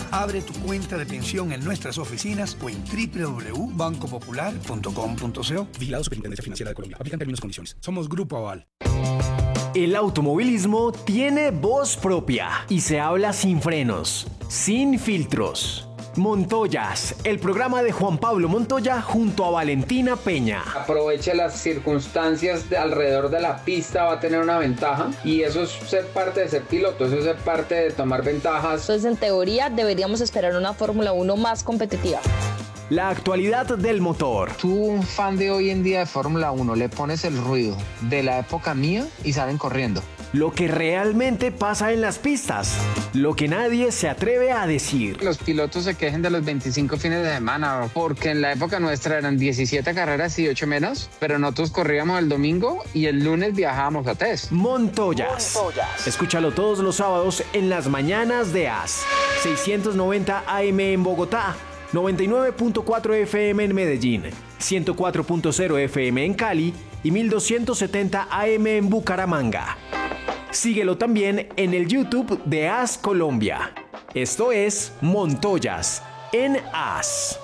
Abre tu cuenta de pensión en nuestras oficinas o en www.bancopopular.com.co. Vigilado Superintendencia Financiera de Colombia. Aplican términos y condiciones. Somos Grupo Aval. El automovilismo tiene voz propia y se habla sin frenos, sin filtros. Montoyas, el programa de Juan Pablo Montoya junto a Valentina Peña. Aproveche las circunstancias alrededor de la pista, va a tener una ventaja y eso es ser parte de ser piloto, eso es ser parte de tomar ventajas. Entonces, en teoría, deberíamos esperar una Fórmula 1 más competitiva. La actualidad del motor. Tú, un fan de hoy en día de Fórmula 1, le pones el ruido de la época mía y salen corriendo. Lo que realmente pasa en las pistas. Lo que nadie se atreve a decir. Los pilotos se quejen de los 25 fines de semana, porque en la época nuestra eran 17 carreras y 8 menos, pero nosotros corríamos el domingo y el lunes viajábamos a test. Montoyas. Escúchalo todos los sábados en las mañanas de AS. 690 AM en Bogotá. 99.4 FM en Medellín, 104.0 FM en Cali y 1270 AM en Bucaramanga. Síguelo también en el YouTube de AS Colombia. Esto es Montoyas en AS.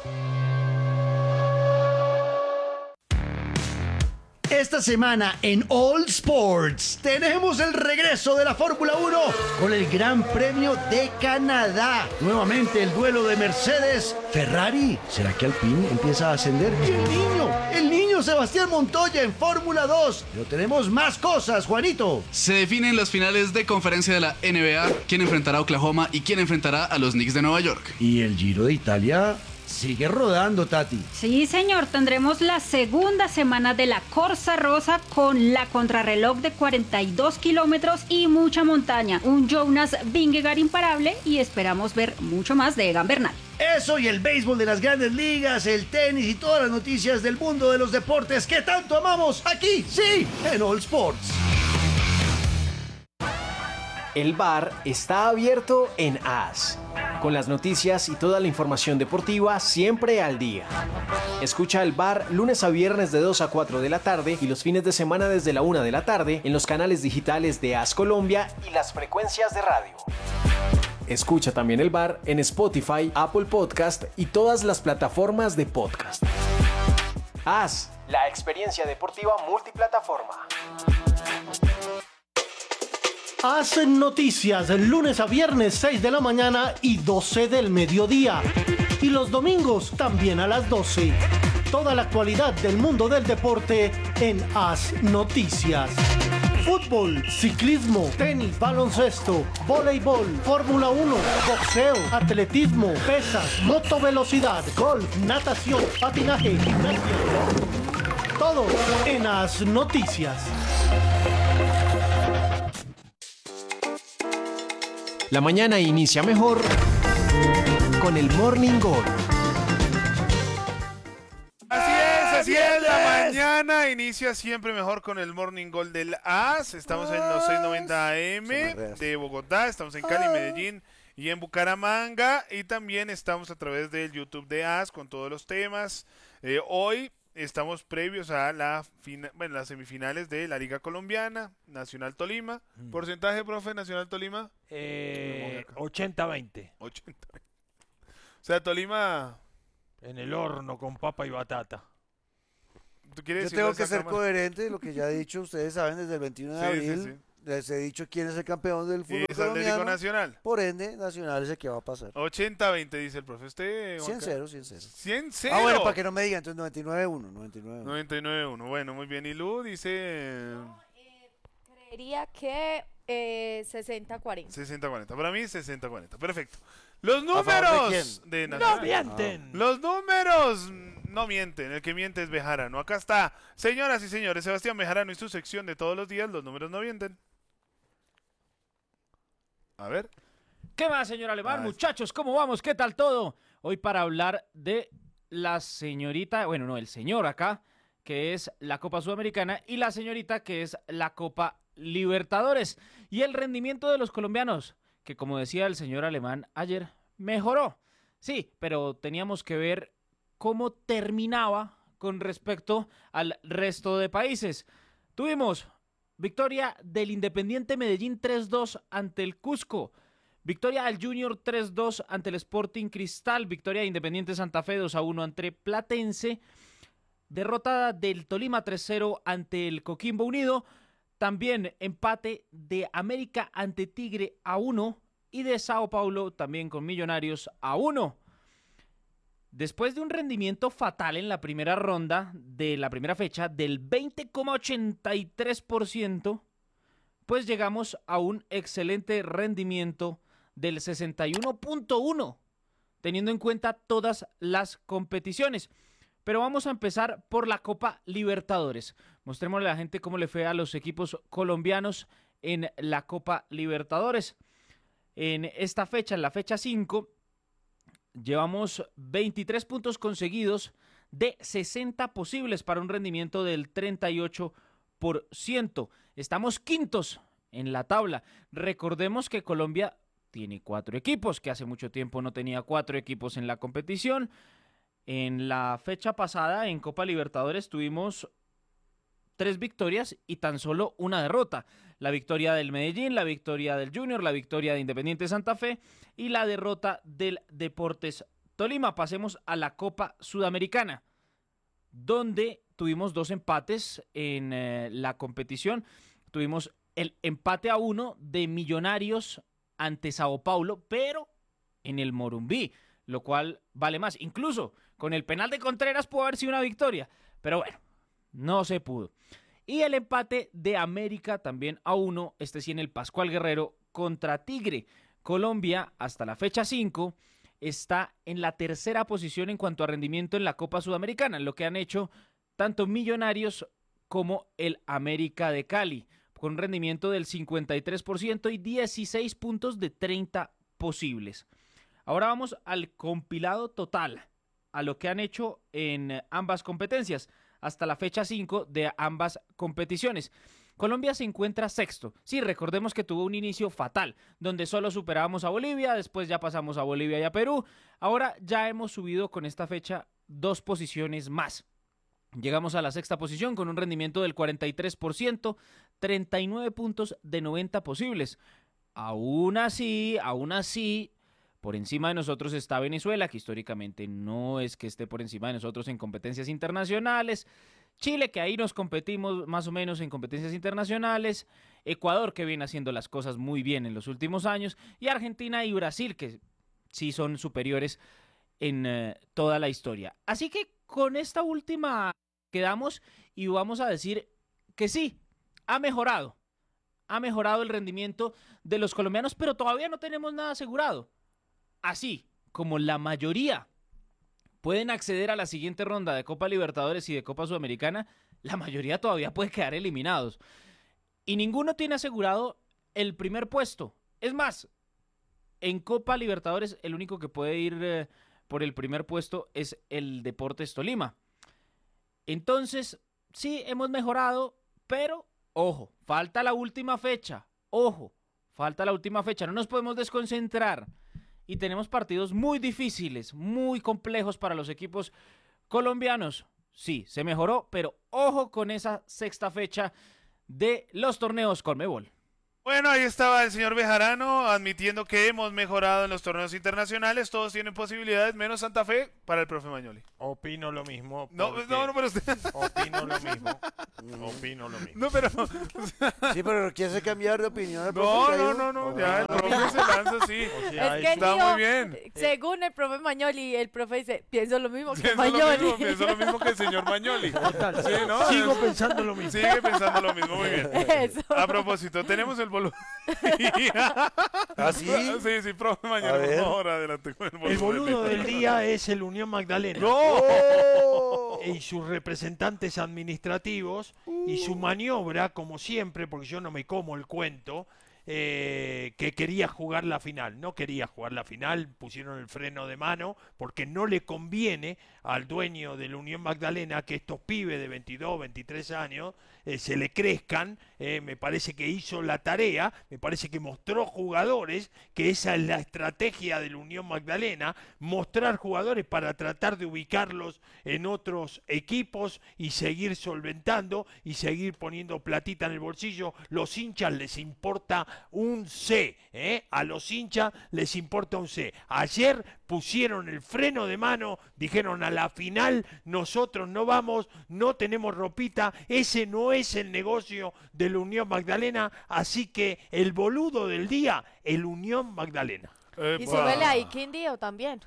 Esta semana en All Sports tenemos el regreso de la Fórmula 1 con el Gran Premio de Canadá. Nuevamente el duelo de Mercedes-Ferrari. ¿Será que Alpine empieza a ascender? Y el niño Sebastián Montoya en Fórmula 2. Pero tenemos más cosas, Juanito. Se definen las finales de conferencia de la NBA, quién enfrentará a Oklahoma y quién enfrentará a los Knicks de Nueva York. Y el Giro de Italia sigue rodando, Tati. Sí, señor, tendremos la segunda semana de la Corsa Rosa con la contrarreloj de 42 kilómetros y mucha montaña. Un Jonas Vingegaard imparable y esperamos ver mucho más de Egan Bernal. Eso y el béisbol de las grandes ligas, el tenis y todas las noticias del mundo de los deportes que tanto amamos aquí, sí, en All Sports. El bar está abierto en AS, con las noticias y toda la información deportiva siempre al día. Escucha el bar lunes a viernes de 2 a 4 de la tarde y los fines de semana desde la 1 de la tarde en los canales digitales de AS Colombia y las frecuencias de radio. Escucha también el bar en Spotify, Apple Podcast y todas las plataformas de podcast. AS, la experiencia deportiva multiplataforma. Hacen noticias lunes a viernes 6 de la mañana y 12 del mediodía. Y los domingos también a las 12. Toda la actualidad del mundo del deporte en AS Noticias. Fútbol, ciclismo, tenis, baloncesto, voleibol, Fórmula 1, boxeo, atletismo, pesas, motovelocidad, golf, natación, patinaje, gimnasia. Todo en AS Noticias. La mañana inicia mejor con el Morning Gol. Así es, la mañana inicia siempre mejor con el Morning Gol del AS. Estamos en los 690 AM de Bogotá, estamos en Cali, Medellín y en Bucaramanga. Y también estamos a través del YouTube de AS con todos los temas. Hoy estamos previos a las semifinales de la Liga Colombiana, Nacional Tolima. ¿Porcentaje, profe, Nacional Tolima? 80-20. 80-20. O sea, Tolima en el horno con papa y batata. ¿Tú quieres Yo tengo que ser coherente, lo que ya he dicho, ustedes saben, desde el 21 de abril, sí. Les he dicho quién es el campeón del fútbol colombiano. Nacional. Por ende, Nacional es el que va a pasar. 80-20 dice el profe. ¿Usted? 100-0. 100-0. Ah, bueno, para que no me digan, entonces 99-1. 99-1. Bueno, muy bien. Y Lu dice... Creería que 60-40. 60-40. Para mí 60-40. Perfecto. Los números de Nacional. ¡No mienten! Los números no mienten. El que miente es Bejarano. Acá está, señoras y señores, Sebastián Bejarano y su sección de todos los días. Los números no mienten. A ver. ¿Qué más, señor Alemán? Muchachos, ¿cómo vamos? ¿Qué tal todo? Hoy para hablar de la señorita, bueno, no, el señor acá, que es la Copa Sudamericana, y la señorita, que es la Copa Libertadores. Y el rendimiento de los colombianos, que como decía el señor Alemán ayer, mejoró. Sí, pero teníamos que ver cómo terminaba con respecto al resto de países. Tuvimos victoria del Independiente Medellín 3-2 ante el Cusco. Victoria del Junior 3-2 ante el Sporting Cristal. Victoria de Independiente Santa Fe 2-1 ante Platense. Derrota del Tolima 3-0 ante el Coquimbo Unido. También empate de América ante Tigre 1 y de Sao Paulo también con Millonarios 1. Después de un rendimiento fatal en la primera ronda de la primera fecha del 20,83%, pues llegamos a un excelente rendimiento del 61,1%, teniendo en cuenta todas las competiciones. Pero vamos a empezar por la Copa Libertadores. Mostrémosle a la gente cómo le fue a los equipos colombianos en la Copa Libertadores. En esta fecha, en la fecha 5, llevamos 23 puntos conseguidos de 60 posibles para un rendimiento del 38%. Estamos quintos en la tabla. Recordemos que Colombia tiene 4 equipos, que hace mucho tiempo no tenía 4 equipos en la competición. En la fecha pasada, en Copa Libertadores, tuvimos 3 victorias y tan solo una derrota. La victoria del Medellín, la victoria del Junior, la victoria de Independiente Santa Fe y la derrota del Deportes Tolima. Pasemos a la Copa Sudamericana, donde tuvimos 2 empates en la competición. Tuvimos el empate a 1 de Millonarios ante Sao Paulo, pero en el Morumbí, lo cual vale más. Incluso con el penal de Contreras pudo haber sido una victoria, pero bueno, no se pudo. Y el empate de América también a 1, este sí en el Pascual Guerrero contra Tigre. Colombia, hasta la fecha 5, está en la tercera posición en cuanto a rendimiento en la Copa Sudamericana, lo que han hecho tanto Millonarios como el América de Cali, con un rendimiento del 53% y 16 puntos de 30 posibles. Ahora vamos al compilado total, a lo que han hecho en ambas competencias, hasta la fecha 5 de ambas competiciones. Colombia se encuentra sexto. Sí, recordemos que tuvo un inicio fatal, donde solo superábamos a Bolivia, después ya pasamos a Bolivia y a Perú. Ahora ya hemos subido con esta fecha 2 posiciones más. Llegamos a la sexta posición con un rendimiento del 43%, 39 puntos de 90 posibles. Aún así, por encima de nosotros está Venezuela, que históricamente no es que esté por encima de nosotros en competencias internacionales. Chile, que ahí nos competimos más o menos en competencias internacionales. Ecuador, que viene haciendo las cosas muy bien en los últimos años. Y Argentina y Brasil, que sí son superiores en toda la historia. Así que con esta última quedamos y vamos a decir que sí, ha mejorado. Ha mejorado el rendimiento de los colombianos, pero todavía no tenemos nada asegurado. Así como la mayoría pueden acceder a la siguiente ronda de Copa Libertadores y de Copa Sudamericana, la mayoría todavía puede quedar eliminados. Y ninguno tiene asegurado el primer puesto. Es más, en Copa Libertadores el único que puede ir por el primer puesto es el Deportes Tolima. Entonces, sí, hemos mejorado, pero, ojo, falta la última fecha. Ojo, falta la última fecha. No nos podemos desconcentrar. Y tenemos partidos muy difíciles, muy complejos para los equipos colombianos. Sí, se mejoró, pero ojo con esa sexta fecha de los torneos Conmebol. Bueno, ahí estaba el señor Bejarano admitiendo que hemos mejorado en los torneos internacionales. Todos tienen posibilidades, menos Santa Fe para el profe Magnoli. Opino lo mismo. No, pero usted... Opino lo mismo. Opino lo mismo. No, pero... Sí, pero ¿quiere cambiar de opinión? No, ya el profe se lanza, sí. O sea, Es que está dijo, muy bien. según el profe Magnoli, el profe dice, pienso lo mismo que Pienso Magnoli. pienso lo mismo que el señor Magnoli. Total, Sí, ¿no? sigo pensando lo mismo. Sigue pensando lo mismo, muy bien. Eso. A propósito, tenemos el volumen. ¿Ah, sí? Sí, profe Magnoli, A por ver. favor, adelante con el volumen. El boludo del día es el Unión Magdalena. ¡Oh! Y sus representantes administrativos y su maniobra, como siempre, porque yo no me como el cuento, que quería jugar la final. No quería jugar la final, pusieron el freno de mano, porque no le conviene al dueño de la Unión Magdalena que estos pibes de 22, 23 años se le crezcan. Me parece que hizo la tarea, me parece que mostró jugadores, que esa es la estrategia de la Unión Magdalena, mostrar jugadores para tratar de ubicarlos en otros equipos y seguir solventando y seguir poniendo platita en el bolsillo. Los hinchas les importa un C, a los hinchas les importa un C. Ayer pusieron el freno de mano, dijeron a la final nosotros no vamos, no tenemos ropita, ese no es el negocio de la Unión Magdalena, así que el boludo del día, el Unión Magdalena. Y súbele ahí Quindío también.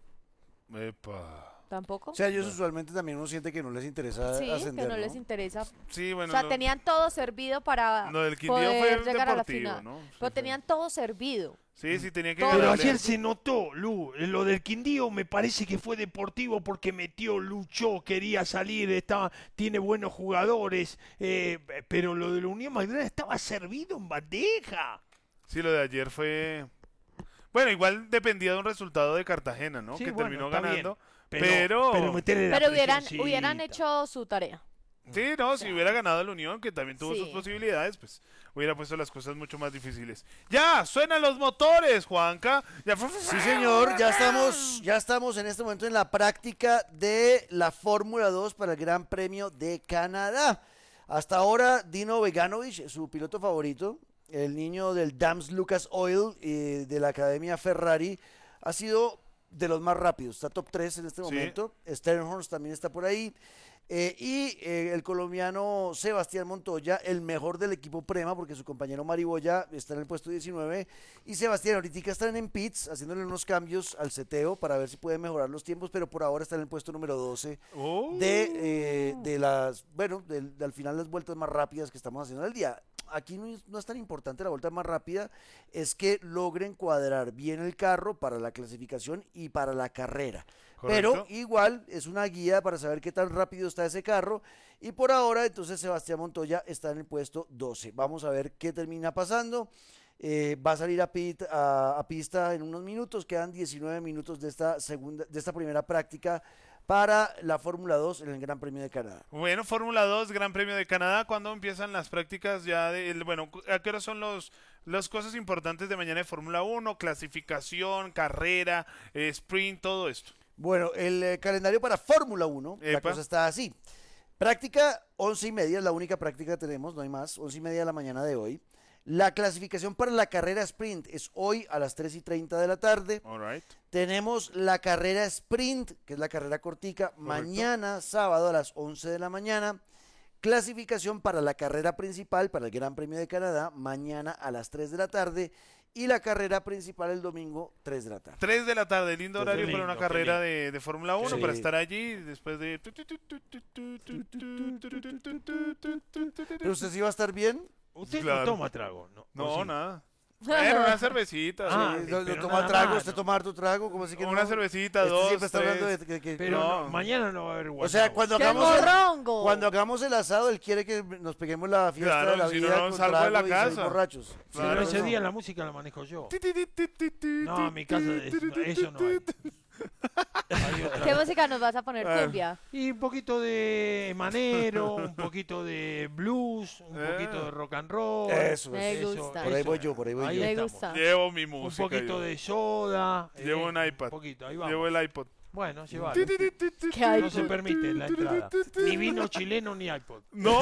Epa. ¿Tampoco? O sea, ellos usualmente también uno siente que no les interesa Sí, ascender, que no les interesa. Sí, bueno. O sea, tenían todo servido para Lo del Quindío poder fue llegar a la deportivo, final. ¿no? Pero tenían todo servido. Sí, tenía que Pero ganarle. ayer se notó, Lu, lo del Quindío me parece que fue deportivo porque metió, luchó, quería salir, tiene buenos jugadores, pero lo de la Unión Magdalena estaba servido en bandeja. Sí, lo de ayer fue... Bueno, igual dependía de un resultado de Cartagena, ¿no? Sí, que bueno, terminó está ganando. bien, Pero meterle la Pero presioncita. hubieran hecho su tarea. Sí, no, si hubiera ganado la Unión, que también tuvo Sí. sus posibilidades, pues hubiera puesto las cosas mucho más difíciles. ¡Ya! ¡Suenan los motores, Juanca! Ya. Sí, señor, ya estamos en este momento en la práctica de la Fórmula 2 para el Gran Premio de Canadá. Hasta ahora, Dino Beganovic, su piloto favorito, el niño del Dams Lucas Oil de la Academia Ferrari, ha sido de los más rápidos, está top 3 en este momento. Sternhorst también está por ahí. El colombiano Sebastián Montoya, el mejor del equipo Prema, porque su compañero Mariboya está en el puesto 19. Y Sebastián ahorita están en pits, haciéndole unos cambios al seteo para ver si puede mejorar los tiempos, pero por ahora está en el puesto número 12 de las, bueno, al final las vueltas más rápidas que estamos haciendo al día. Aquí no es tan importante la vuelta más rápida, es que logren cuadrar bien el carro para la clasificación y para la carrera. Correcto. Pero igual es una guía para saber qué tan rápido está ese carro. Y por ahora, entonces, Sebastián Montoya está en el puesto 12. Vamos a ver qué termina pasando. Va a salir a pista en unos minutos. Quedan 19 minutos de esta primera práctica para la Fórmula 2 en el Gran Premio de Canadá. Bueno, Fórmula 2, Gran Premio de Canadá. ¿Cuándo empiezan las prácticas ya bueno, a qué hora son las cosas importantes de mañana de Fórmula 1? Clasificación, carrera, sprint, todo esto. Bueno, el calendario para Fórmula 1, la cosa está así. Práctica 11:30, es la única práctica que tenemos, no hay más, 11:30 de la mañana de hoy. La clasificación para la carrera sprint es hoy a las 3:30 de la tarde. All right. Tenemos la carrera sprint, que es la carrera cortica, mañana sábado a las 11 de la mañana. Clasificación para la carrera principal, para el Gran Premio de Canadá, mañana a las 3 de la tarde. Y la carrera principal el domingo, 3 de la tarde. 3 de la tarde, lindo horario para una carrera de Fórmula 1, Sí. para estar allí después de... ¿Pero usted sí va a estar bien? Usted Claro. no toma trago, ¿no? No, ¿O sí? nada. Bueno, una cervecita. Sí, no toma trago, usted toma harto trago, ¿cómo así que Una no? cervecita, Este dos, siempre está hablando tres. de que Pero No. mañana no va a haber o sea, guasabos. cuando hagamos el asado, él quiere que nos peguemos la fiesta Claro, de la si vida no, no con salgo de la trago y salir casa. borrachos. Pero ese no. día la música la manejo yo. No, en mi casa eso no hay. Hay otra. ¿Qué música nos vas a poner? Ah. Cumbia. Y un poquito de manero, un poquito de blues, un poquito de rock and roll. Eso, Me gusta. Por ahí voy yo, Ahí yo. Me estamos. gusta. Llevo mi Un música. poquito yo. de soda. Llevo un iPad. Un poquito, ahí vamos. Llevo el iPod. Bueno, llévalo. ¿Qué No se permite la entrada. Ni vino chileno ni iPod. ¡No!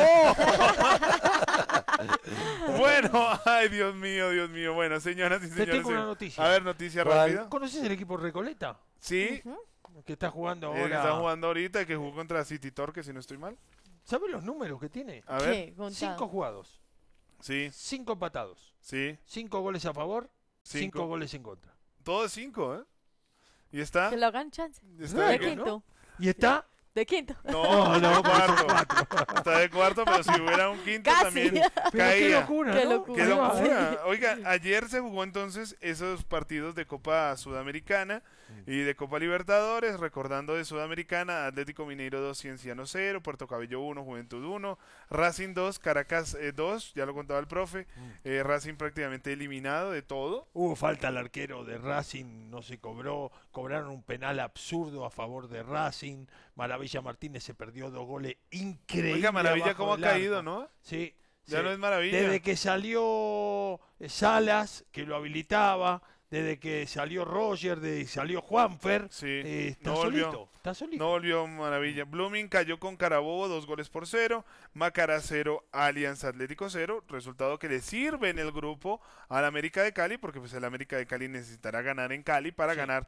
Bueno, ay, Dios mío. Bueno, señoras y Te señores. tengo una noticia. A ver, noticia rápida. ¿Conoces el equipo Recoleta? Sí. Que está jugando El que ahora. está jugando ahorita, que jugó contra City Torque, si no estoy mal. ¿Sabes los números que tiene? A ver. 5 jugados. Sí. 5 empatados. Sí. 5 goles a favor. 5 Cinco. goles en contra. Todo es 5, ¿eh? ¿Y está? Que lo hagan chance. ¿Está De de qué? quinto. ¿Y está? De quinto. No, no, cuarto. Está de cuarto, pero si hubiera un quinto Casi. también Pero caía. qué locura, Qué ¿no? locura. ¡Qué Ahí va, locura! Oiga, ayer se jugó entonces esos partidos de Copa Sudamericana y de Copa Libertadores, recordando de Sudamericana, Atlético Mineiro 2, Cienciano 0, Puerto Cabello 1, Juventud 1, Racing 2, Caracas 2, ya lo contaba el profe, Racing prácticamente eliminado de todo. Hubo falta al arquero de Racing, no se cobró, cobraron un penal absurdo a favor de Racing, Maravilla Martínez se perdió 2 goles increíbles. Oiga, Maravilla abajo cómo ha del arco. caído, ¿no? Sí. Ya sí. no es Maravilla. Desde que salió Salas, que lo habilitaba, desde que salió Roger, desde que salió Juanfer, está solito. No volvió maravilla. Blooming cayó con Carabobo 2-0, Macará 0, Alianza Atlético 0, resultado que le sirve en el grupo al América de Cali, porque pues el América de Cali necesitará ganar en Cali para ganar.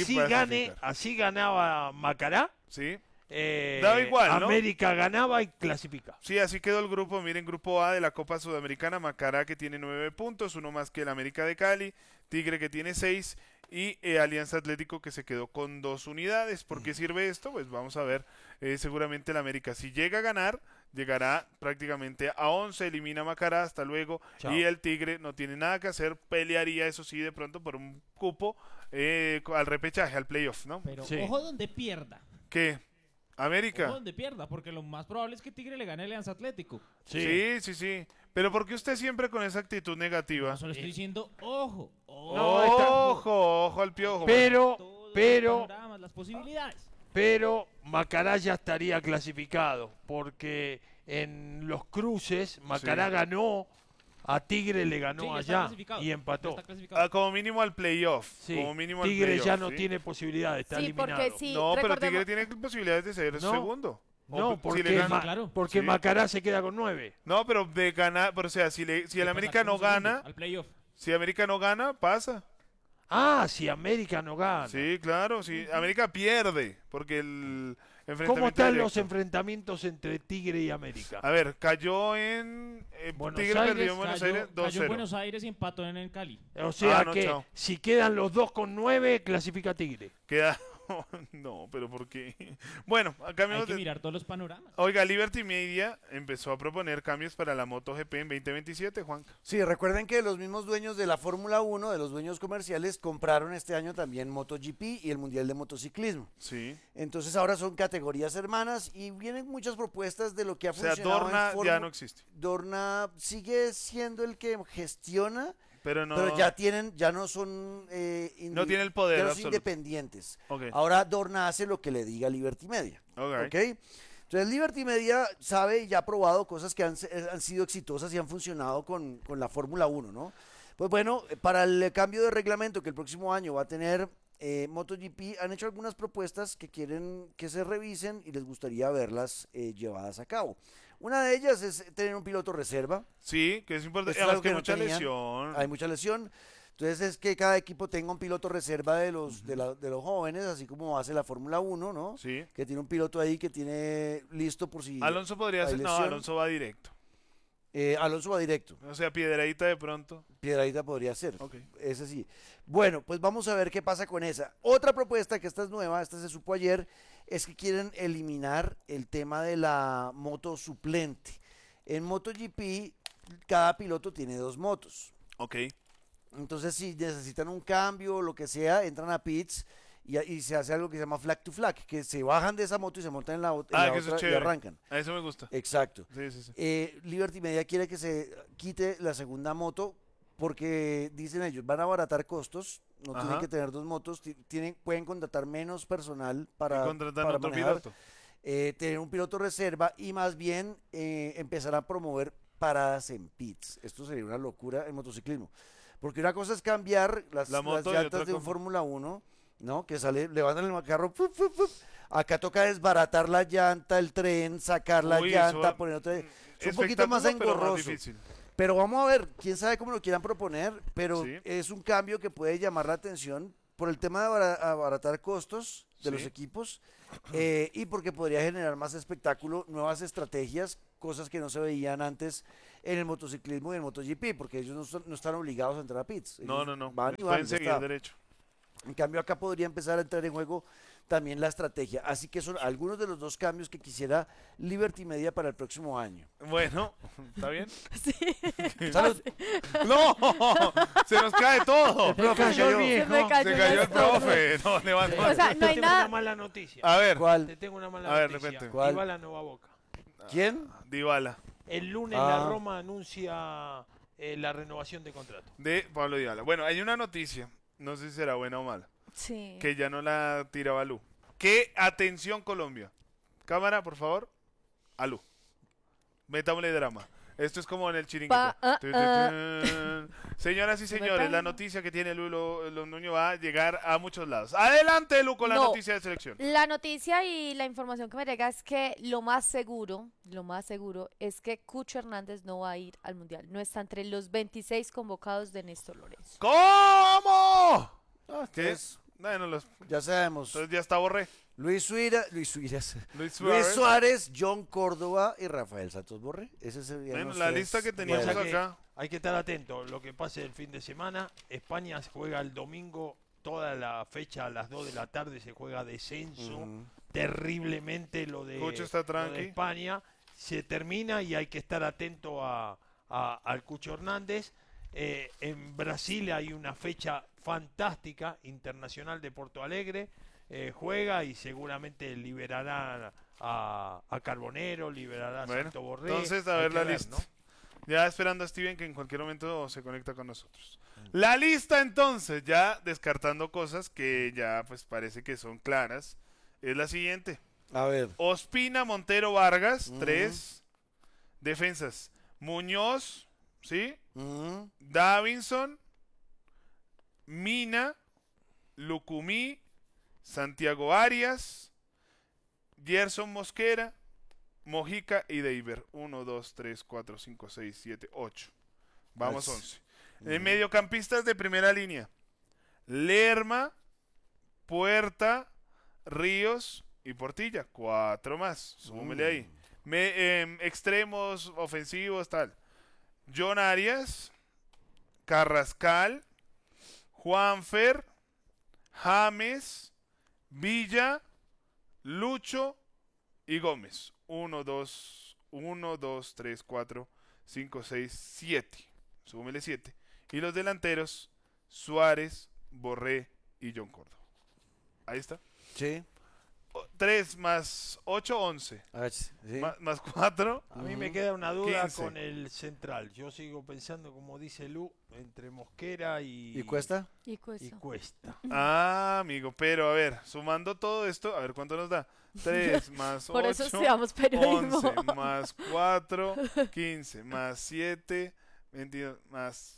Así ganaba Macará. Sí. Daba igual, ¿no? América ganaba y clasifica. Sí, así quedó el grupo. Miren, grupo A de la Copa Sudamericana, Macará que tiene 9 puntos, uno más que el América de Cali, Tigre que tiene 6 y Alianza Atlético que se quedó con 2 unidades. ¿Por qué sirve esto? Pues vamos a ver. Seguramente el América, si llega a ganar, llegará prácticamente a 11, elimina a Macará, hasta luego. Chao. Y el Tigre no tiene nada que hacer, pelearía, eso sí, de pronto por un cupo al repechaje, al playoff, ¿no? Pero ojo donde pierda. ¿Qué? América. Ojo donde pierda, porque lo más probable es que Tigre le gane a Alianza Atlético. Sí. Pero ¿por qué usted siempre con esa actitud negativa? No, solo estoy diciendo ojo. Ojo al piojo. Pero las posibilidades. Pero Macará ya estaría clasificado, porque en los cruces Macará ganó, a Tigre le ganó allá y empató. Como mínimo al playoff. Sí. Como mínimo Tigre al playoff, ya no tiene posibilidades, está eliminado. No, pero Tigre tiene posibilidades de ser segundo. No, porque Macará se queda con 9. No, pero de ganar, o sea, si el América no gana, si América no gana, pasa. Si América no gana. Sí, claro, si América pierde, porque el enfrentamiento ¿Cómo están directo. los enfrentamientos entre Tigre y América? A ver, cayó en Tigre perdió en Buenos Aires 2-0. Cayó en Buenos Aires y empató en el Cali. O sea si quedan los dos con 9, clasifica Tigre. Queda no, pero ¿por qué? Bueno, hay que mirar todos los panoramas. Oiga, Liberty Media empezó a proponer cambios para la MotoGP en 2027, Juan. Sí, recuerden que los mismos dueños de la Fórmula 1, de los dueños comerciales, compraron este año también MotoGP y el Mundial de Motociclismo. Sí. Entonces ahora son categorías hermanas y vienen muchas propuestas de lo que ha funcionado. Dorna ya no existe. Dorna sigue siendo el que gestiona, pero ya no son no tiene el poder ya no son absoluto. Independientes. Okay. Ahora Dorna hace lo que le diga Liberty Media. Okay. Entonces Liberty Media sabe y ya ha probado cosas que han sido exitosas y han funcionado con la Fórmula 1, ¿no? Pues bueno, para el cambio de reglamento que el próximo año va a tener MotoGP, han hecho algunas propuestas que quieren que se revisen y les gustaría verlas llevadas a cabo. Una de ellas es tener un piloto reserva. Sí, que es importante. Es algo que hay no mucha tenían. lesión. Hay mucha lesión. Entonces es que cada equipo tenga un piloto reserva de los jóvenes, así como hace la Fórmula 1, ¿no? Sí. Que tiene un piloto ahí que tiene listo por si Alonso podría ser, no, Alonso va directo. Alonso va directo. O sea, Piedradita de pronto. Piedradita podría ser. Okay. Ese sí. Bueno, pues vamos a ver qué pasa con esa. Otra propuesta que esta es nueva, esta se supo ayer, es que quieren eliminar el tema de la moto suplente. En MotoGP, cada piloto tiene 2 motos. Ok. Entonces, si necesitan un cambio o lo que sea, entran a pits y se hace algo que se llama flag to flag, que se bajan de esa moto y se montan en la otra y arrancan. A eso me gusta. Exacto. Sí. Liberty Media quiere que se quite la segunda moto porque dicen ellos, van a abaratar costos, no tienen que tener 2 motos, pueden contratar menos personal para otro manejar, piloto. Tener un piloto reserva y más bien empezar a promover paradas en pits. Esto sería una locura en motociclismo. Porque una cosa es cambiar las llantas de un Fórmula 1, ¿no? Que levantan el carro, ¡pup, pup, pup! Acá toca desbaratar la llanta, el tren, sacar la llanta, poner otra. Es un poquito más engorroso. Pero vamos a ver, quién sabe cómo lo quieran proponer, pero es un cambio que puede llamar la atención por el tema de abaratar costos de los equipos y porque podría generar más espectáculo, nuevas estrategias, cosas que no se veían antes en el motociclismo y en el MotoGP, porque ellos no están obligados a entrar a pits. No. Pueden seguir derecho. En cambio, acá podría empezar a entrar en juego también la estrategia. Así que son algunos de los 2 cambios que quisiera Liberty Media para el próximo año. Bueno, ¿está bien? Sí. ¡Salud! ¡No! ¡Se nos cae todo! Se cayó el viejo. Se me cayó Se cayó el todo. profe. No, levanta. O sea, no hay Te tengo nada. una mala noticia. A ver. ¿Cuál? Te tengo una A mala ver, noticia. repente. ¿Cuál? Dybala no va a Boca. ¿Quién? Dybala. El lunes la Roma anuncia la renovación de contrato. De Pablo Dybala. Bueno, hay una noticia. No sé si será buena o mala. Sí. Que ya no la tira Balú. ¿Qué? Atención, Colombia. Cámara, por favor. Alú. Metámosle drama. Esto es como en el chiringuito. Señoras y señores, la noticia que tiene Lulo Nuño va a llegar a muchos lados. Adelante, Lu, con la noticia de selección. La noticia y la información que me llega es que lo más seguro es que Cucho Hernández no va a ir al Mundial. No está entre los 26 convocados de Néstor Lorenzo. ¿Cómo? ¿Qué es? Bueno, ya sabemos. Entonces ya está Borré. Luis Suárez, John Córdoba y Rafael Santos Borré. Ese sería bueno, la lista que teníamos acá. Hay que estar atentos. Lo que pase el fin de semana, España juega el domingo, toda la fecha a las 2 de la tarde se juega descenso. Terriblemente lo de España. Se termina y hay que estar atento al Cucho Hernández. En Brasil hay una fecha fantástica, internacional de Porto Alegre. Juega y seguramente liberará a Carbonero, liberará a Santo Borré. Entonces, a ver la lista. ¿No? Ya esperando a Steven que en cualquier momento se conecta con nosotros. La lista entonces, ya descartando cosas que ya pues parece que son claras, es la siguiente. A ver. Ospina, Montero, Vargas, 3. Defensas. Muñoz, ¿sí? Davinson, Mina, Lucumí, Santiago Arias, Gerson Mosquera, Mojica y Deiber. 1, 2, 3, 4, 5, 6, 7, 8. Vamos 11. Mediocampistas de primera línea. Lerma, Puerta, Ríos y Portilla. 4 más. Súmele ahí. Extremos, ofensivos, tal. John Arias, Carrascal, Juanfer, James, Villa, Lucho y Gómez. 1, 2, 3, 4, 5, 6, 7. Súmele 7. Y los delanteros, Suárez, Borré y John Córdoba. Ahí está. Sí. 3 más 8, 11. Sí. Más 4. A mí me queda una duda 15. con el central. Yo sigo pensando, como dice Lu, entre Mosquera y... ¿Y Cuesta? Y Cuesta. Ah, amigo, pero a ver, sumando todo esto, a ver cuánto nos da. 3 más 8, Por eso estudiamos periodismo. 11, más 4, 15, más 7, 22, más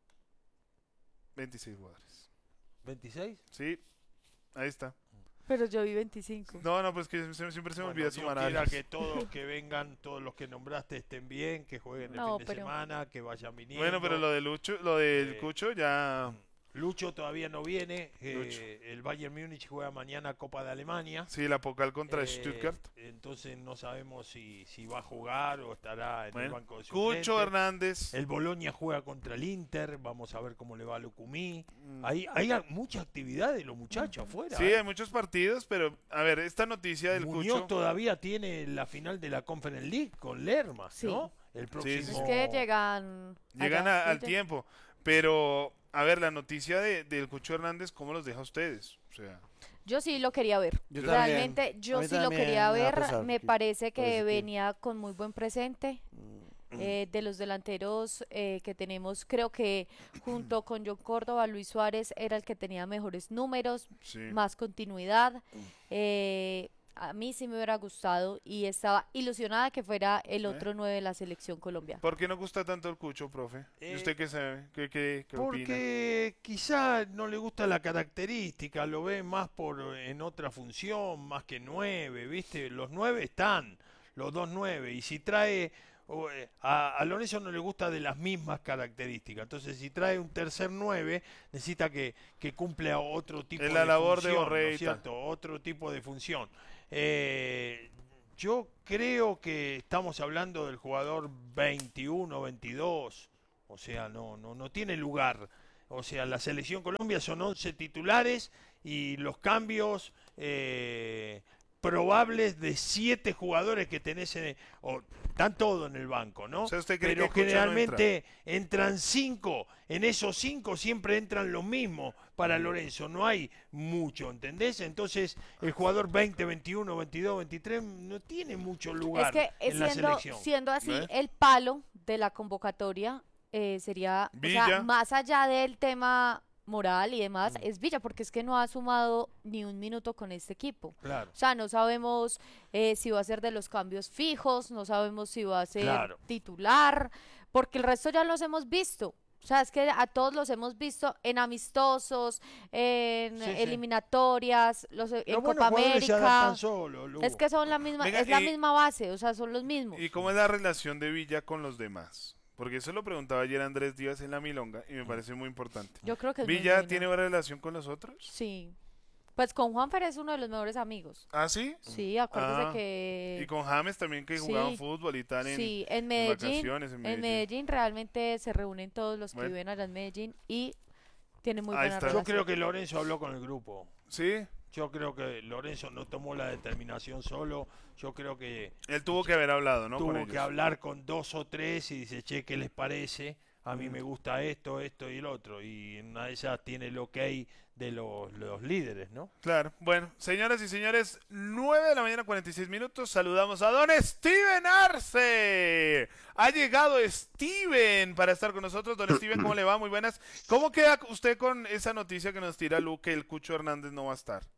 26 jugadores. ¿26? Sí, ahí está. Pero yo vi 25. No, pues que siempre se me olvida sumar a años. que todos que vengan, todos los que nombraste estén bien, que jueguen el fin de semana, que vayan viniendo. Bueno, pero lo de Lucho, lo del Cucho ya... Lucho todavía no viene. El Bayern Múnich juega mañana Copa de Alemania. Sí, la Pokal contra Stuttgart. Entonces no sabemos si va a jugar o estará en el banco de suplentes. Cucho Hernández. El Boloña juega contra el Inter. Vamos a ver cómo le va a Lucumí. Hay mucha actividad de los muchachos afuera. Sí, hay muchos partidos, pero a ver, esta noticia del Muñoz Cucho... todavía tiene la final de la Conference League con Lerma, ¿no? El próximo... Es que llegan al tiempo, pero... A ver, la noticia del Cucho Hernández, ¿cómo los deja a ustedes? O sea, yo sí lo quería ver. Realmente yo sí lo quería ver. Me parece que venía con muy buen presente. De los delanteros que tenemos, creo que junto con John Córdoba, Luis Suárez era el que tenía mejores números, más continuidad. A mí sí me hubiera gustado y estaba ilusionada que fuera el otro 9 de la selección Colombia. ¿Por qué no gusta tanto el Cucho, profe? ¿Y usted qué sabe? ¿Qué porque quizá no le gusta la característica, lo ve más en otra función, más que 9, ¿viste? Los 9 están, los 2 9, y si trae... A Lorenzo no le gusta de las mismas características, entonces si trae un tercer 9 necesita que cumpla otro tipo de función, labor de Borré, ¿no es cierto? Otro tipo de función. Yo creo que estamos hablando del jugador 21, 22, o sea, no tiene lugar. O sea, la selección Colombia son 11 titulares y los cambios probables de 7 jugadores que tenés están todos en el banco, ¿no? O sea, ¿usted cree pero que generalmente entran 5, en esos 5 siempre entran los mismos para Lorenzo, no hay mucho, ¿entendés? Entonces el jugador 20, 21, 22, 23 no tiene mucho lugar en la selección. Siendo así, el palo de la convocatoria sería, o sea, más allá del tema moral y demás es Villa, porque es que no ha sumado ni un minuto con este equipo. Claro. O sea, no sabemos si va a ser de los cambios fijos, no sabemos si va a ser titular, porque el resto ya los hemos visto. O sea, es que a todos los hemos visto en amistosos, en eliminatorias, en Copa América. Es que son la misma, la misma base, o sea, son los mismos. ¿Y cómo es la relación de Villa con los demás? Porque eso lo preguntaba ayer Andrés Díaz en la Milonga y me parece muy importante. Yo creo que es ¿Villa tiene buena relación con los otros? Sí. Pues con Juanfer es uno de los mejores amigos. ¿Ah, sí? Sí, acuérdese que... Y con James también, que jugaban fútbol y tal en vacaciones en Medellín realmente se reúnen todos los que viven allá en Medellín y tienen muy buena relación. Yo creo que Lorenzo habló con el grupo. ¿Sí? Yo creo que Lorenzo no tomó la determinación solo. Yo creo que... Él tuvo que haber hablado, ¿no? Tuvo que hablar con 2 o 3 y dice, che, ¿qué les parece? A mí me gusta esto, esto y el otro. Y en una de esas tiene el ok de los líderes, ¿no? Claro. Bueno, señoras y señores, 9 de la mañana, 46 minutos. Saludamos a don Steven Arce. Ha llegado Steven para estar con nosotros. Don Steven, ¿cómo le va? Muy buenas. ¿Cómo queda usted con esa noticia que nos tira Lu, que el Cucho Hernández no va a estar?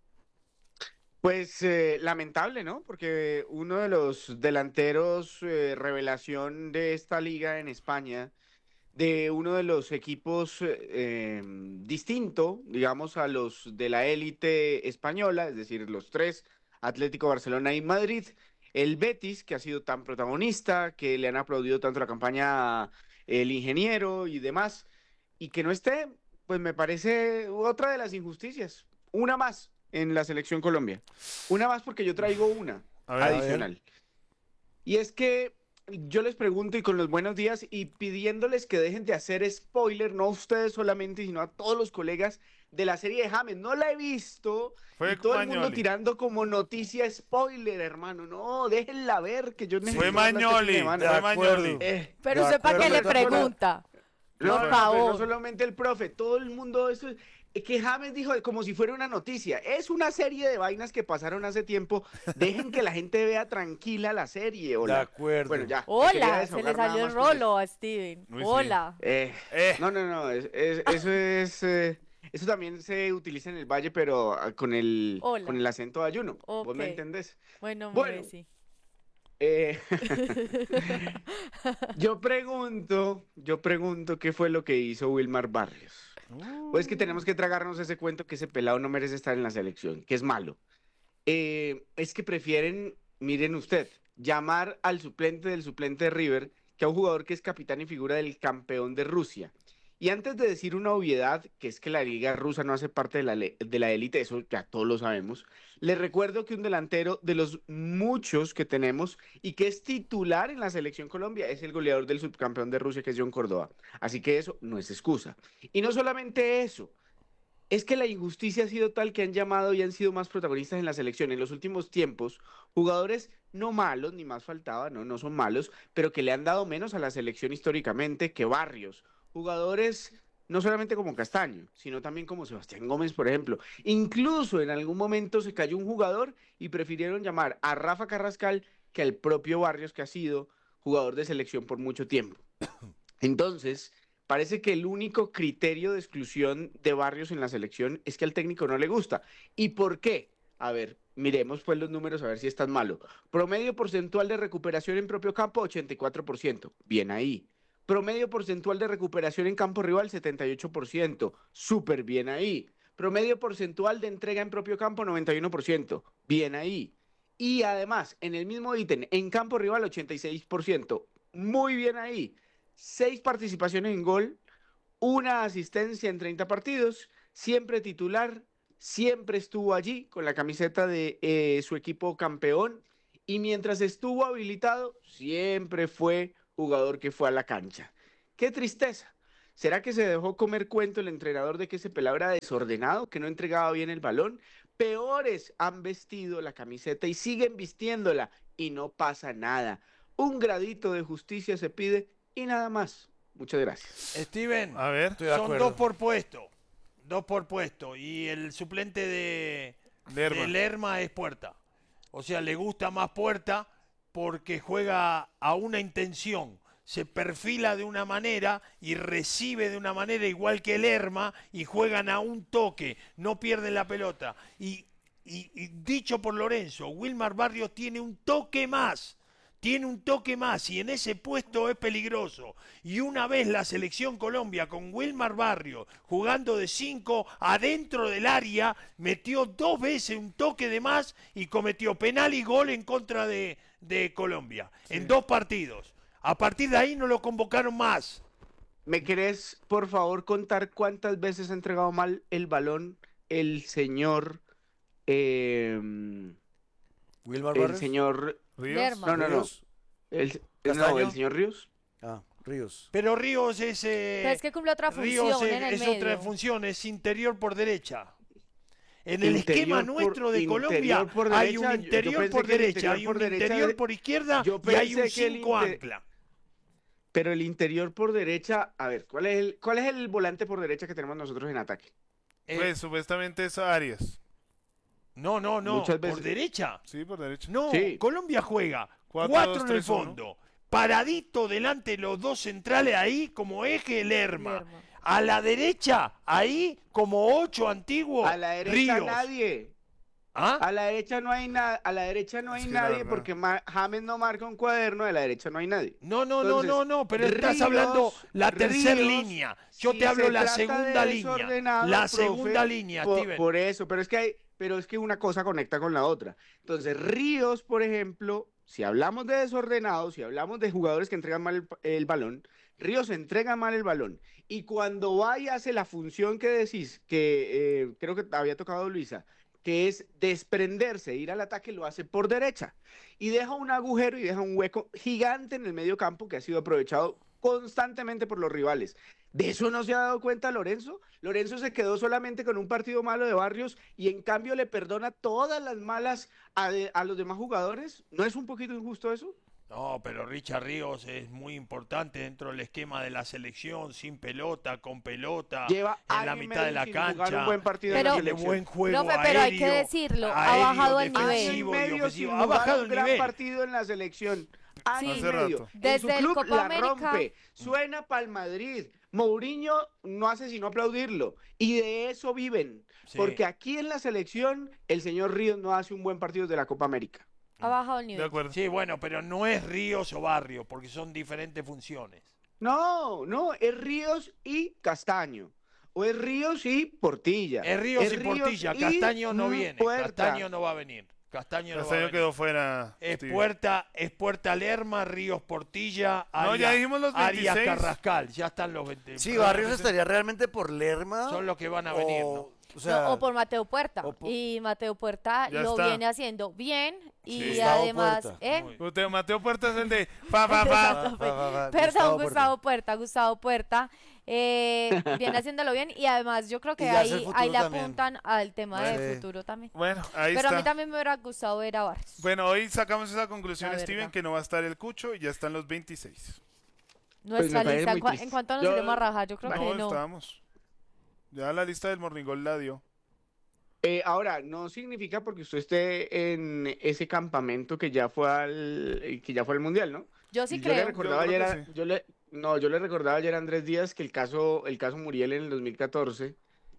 Pues lamentable, ¿no? Porque uno de los delanteros revelación de esta liga en España, de uno de los equipos distinto, digamos, a los de la élite española, es decir, los 3, Atlético, Barcelona y Madrid, el Betis, que ha sido tan protagonista, que le han aplaudido tanto la campaña el ingeniero y demás, y que no esté, pues me parece otra de las injusticias, una más en la selección Colombia. Una más porque yo traigo una adicional. Y es que yo les pregunto y con los buenos días y pidiéndoles que dejen de hacer spoiler, no a ustedes solamente, sino a todos los colegas de la serie de James. No la he visto y todo el mundo tirando como noticia spoiler, hermano. No, déjenla ver que yo necesito. Fue Mañoli, pero sepa que le pregunta. Por favor. No solamente el profe, todo el mundo eso que James dijo como si fuera una noticia. Es una serie de vainas que pasaron hace tiempo. Dejen que la gente vea tranquila la serie. Hola. De acuerdo. Bueno, ya. Hola, se le salió el rolo a Steven. Hola. No. Eso es... eso también se utiliza en el Valle, pero con el acento ayuno. Okay. ¿Vos me entendés? Bueno, sí. Yo pregunto qué fue lo que hizo Wilmar Barrios. Pues que tenemos que tragarnos ese cuento que ese pelado no merece estar en la selección, que es malo. Es que prefieren, miren usted, llamar al suplente del suplente de River que a un jugador que es capitán y figura del campeón de Rusia. Y antes de decir una obviedad, que es que la liga rusa no hace parte de la élite, eso ya todos lo sabemos, les recuerdo que un delantero de los muchos que tenemos y que es titular en la selección Colombia es el goleador del subcampeón de Rusia, que es John Córdoba. Así que eso no es excusa. Y no solamente eso, es que la injusticia ha sido tal que han llamado y han sido más protagonistas en la selección en los últimos tiempos, jugadores no malos, ni más faltaba, no son malos, pero que le han dado menos a la selección históricamente que Barrios. Jugadores no solamente como Castaño, sino también como Sebastián Gómez, por ejemplo. Incluso en algún momento se cayó un jugador y prefirieron llamar a Rafa Carrascal que al propio Barrios, que ha sido jugador de selección por mucho tiempo. Entonces, parece que el único criterio de exclusión de Barrios en la selección es que al técnico no le gusta. ¿Y por qué? A ver, miremos pues los números a ver si es tan malo. Promedio porcentual de recuperación en propio campo, 84%. Bien ahí. Promedio porcentual de recuperación en campo rival, 78%. Súper bien ahí. Promedio porcentual de entrega en propio campo, 91%. Bien ahí. Y además, en el mismo ítem, en campo rival, 86%. Muy bien ahí. 6 participaciones en gol, 1 asistencia en 30 partidos. Siempre titular, siempre estuvo allí con la camiseta de su equipo campeón. Y mientras estuvo habilitado, siempre fue jugador que fue a la cancha. ¡Qué tristeza! ¿Será que se dejó comer cuento el entrenador de que ese pelado era desordenado, que no entregaba bien el balón? Peores han vestido la camiseta y siguen vistiéndola y no pasa nada. Un gradito de justicia se pide y nada más. Muchas gracias. Steven, a ver, son 2 por puesto. 2 por puesto. Y el suplente de Lerma es Puerta. O sea, le gusta más Puerta porque juega a una intención. se perfila de una manera y recibe de una manera igual que Lerma y juegan a un toque, no pierden la pelota. Y dicho por Lorenzo, Wilmar Barrios tiene un toque más. Tiene un toque más y en ese puesto es peligroso. Y una vez la selección Colombia con Wilmar Barrios jugando de 5 adentro del área, metió 2 veces un toque de más y cometió penal y gol en contra de Colombia. Sí. En 2 partidos. A partir de ahí no lo convocaron más. ¿Me querés, por favor, contar cuántas veces ha entregado mal el balón el señor... Wilmar el Barrios? Señor... ¿Ríos? No. El señor Ríos. Ah, Ríos. Pero Ríos es... Pero es que cumple otra función Ríos en el es medio. otra función, es interior por derecha. En el esquema nuestro de Colombia hay un interior por derecha, hay un interior por izquierda y hay un 5 ancla. Pero el interior por derecha, a ver, ¿cuál es el volante por derecha que tenemos nosotros en ataque? Pues supuestamente es Arias. No, Muchas veces. por derecha. Sí, por derecha. No, sí. Colombia juega 4, 4 2, en el 3, 1. fondo, paradito delante los 2 centrales ahí como eje Lerma. A la derecha, ahí como 8 antiguo, A la derecha Ríos. nadie. ¿Ah? A la derecha no hay nadie porque James no marca un cuaderno, a la derecha no hay nadie. No, Entonces, pero estás Ríos, hablando la tercera Ríos, línea. Yo si te hablo se la trata de segunda línea. desordenado, La profe, segunda línea, Steven. Por eso, pero es que una cosa conecta con la otra. Entonces, Ríos, por ejemplo, si hablamos de desordenados, si hablamos de jugadores que entregan mal el balón, Ríos entrega mal el balón. Y cuando va y hace la función que decís, que creo que había tocado Luisa, que es desprenderse, ir al ataque, lo hace por derecha. Y deja un agujero y deja un hueco gigante en el medio campo que ha sido aprovechado constantemente por los rivales. ¿De eso no se ha dado cuenta Lorenzo? Lorenzo se quedó solamente con un partido malo de Barrios y en cambio le perdona todas las malas a los demás jugadores. ¿No es un poquito injusto eso? No, pero Richard Ríos es muy importante dentro del esquema de la selección, sin pelota, con pelota, Lleva en la mitad de la sin jugar cancha, un buen partido Pero- en la selección. buen juego Profe, pero hay que aéreo, decirlo, ha aéreo, bajado el nivel. defensivo y Medio sin ofensivo. Ha jugar bajado un el gran nivel. partido en la selección. Año Hace y medio. rato. En Desde su el club Copa la América. rompe. Suena para el Madrid. Mourinho no hace sino aplaudirlo. Y de eso viven. Sí. Porque aquí en la selección el señor Ríos no hace un buen partido de la Copa América. Ha bajado el De nivel. acuerdo. Sí, bueno, pero no es Ríos o Barrio, porque son diferentes funciones. No, es Ríos y Castaño. O es Ríos y Portilla. Es Ríos y Portilla, Castaño no viene, Puerta. Castaño no va a venir. Castaño no va a Castaño venir. quedó fuera. Es Steve. Puerta Lerma, Ríos Portilla, No, ya dijimos los Arias 26. Carrascal, ya están los 20. Sí, Barrios estaría realmente por Lerma. Son los que van a venir, ¿no? O sea, No, o por Mateo Puerta. o por- Y Mateo Puerta Ya lo está. viene haciendo bien y Sí. Gustavo además... Puerta. Mateo Puerta es el de Perdón, Gustavo Puerta. Viene haciéndolo bien y además yo creo que Y ya hace el ahí futuro le también. apuntan al tema Sí. de futuro también. Bueno, ahí Pero a está. mí también me hubiera gustado ver a Barrios. Bueno, hoy sacamos esa conclusión, La Steven, verdad. que no va a estar el Cucho y ya están los 26. Nuestra me parece lista, muy triste. ¿en cuánto nos Yo- iremos a rajar? Yo creo No, que no. estábamos. Ya la lista del Morning Gold la dio. Ahora, no significa porque usted esté en ese campamento que ya fue al Mundial, ¿no? Yo sí Y creo. Yo le recordaba Yo creo ayer, que yo le recordaba ayer a Andrés Díaz que el caso Muriel en el 2014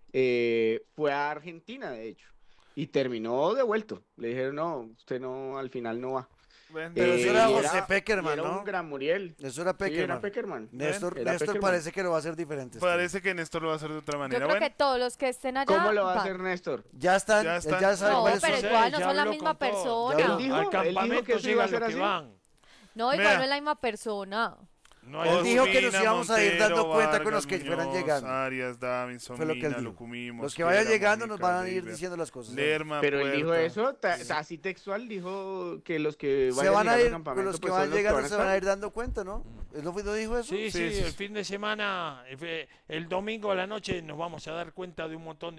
fue a Argentina, de hecho, y terminó devuelto. Le dijeron, no, usted no, al final no va. Bueno, Pero eso era y José Peckerman, y era ¿no? un gran Muriel. Eso era Sí, era Peckerman. Peckerman. Néstor Era Peckerman. parece que lo va a hacer diferente. parece que Néstor lo va a hacer de otra Yo manera. creo Bueno, que todos los que estén allá ¿Cómo lo va a van. hacer Néstor? Ya están, Ya están. ya saben No, cuáles pero son. igual no Ya son la habló misma con todos. persona. Él dijo- Al él dijo campamento que eso iba a llegan ser los que así. van. No, igual Vea. no es la misma persona. No hay Él dijo que nos Ospina, íbamos a ir Montero, dando cuenta con los Vargas, que fueran Muñoz, llegando. Arias, Davinson, Fue lo que él Mina, dijo. Lucumí, Los que Mosquera, vayan llegando nos Mojica, van a ir Leiber, diciendo las cosas. Lerma, Pero él dijo Puerta. eso, así textual, dijo que los que Se van a al ir, con campamento, los que pues, van son los llegando van se van a estar. ir dando cuenta, ¿no? ¿Él no dijo eso? Sí, Sí, sí, el sí. fin de semana, el domingo a la noche nos vamos a dar cuenta de un montón de